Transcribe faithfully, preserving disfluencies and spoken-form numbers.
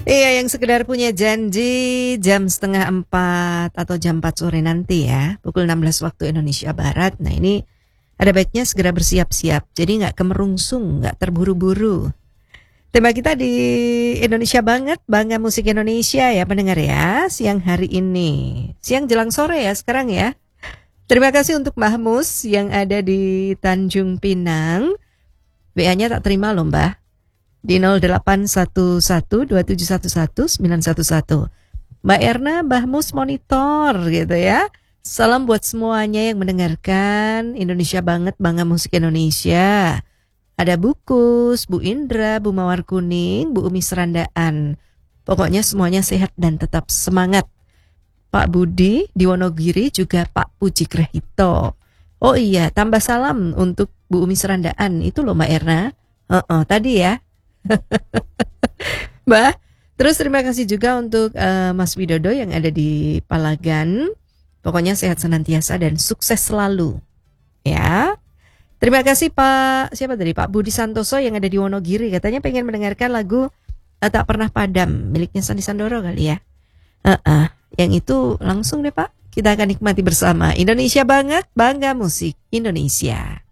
Iya, yang sekedar punya janji jam setengah empat atau jam empat sore nanti ya, pukul enam belas waktu Indonesia Barat. Nah ini ada baiknya segera bersiap-siap, jadi nggak kemerungsung, nggak terburu-buru. Tema kita di Indonesia banget, bangga musik Indonesia ya pendengar ya, siang hari ini. Siang jelang sore ya sekarang ya. Terima kasih untuk Mbah Mus yang ada di Tanjung Pinang. W A-nya tak terima loh Mbah. Di nol delapan satu satu dua tujuh satu satu sembilan satu satu. Mbak Erna, Mbah Mus monitor gitu ya. Salam buat semuanya yang mendengarkan Indonesia banget, bangga musik Indonesia. Ada Bu Kus, Bu Indra, Bu Mawar Kuning, Bu Umi Serandaan. Pokoknya semuanya sehat dan tetap semangat. Pak Budi di Wonogiri, juga Pak Puji Krehito. Oh iya, tambah salam untuk Bu Umi Serandaan. Itu loh Mbak Erna. Uh-uh, tadi ya. Mbak, terus terima kasih juga untuk uh, Mas Widodo yang ada di Palagan. Pokoknya sehat senantiasa dan sukses selalu. Ya. Terima kasih Pak, siapa tadi? Pak Budi Santoso yang ada di Wonogiri. Katanya pengen mendengarkan lagu uh, Tak Pernah Padam, miliknya Sandy Sandoro kali ya. Uh-uh, yang itu langsung deh Pak. Kita akan nikmati bersama. Indonesia banget, bangga musik Indonesia.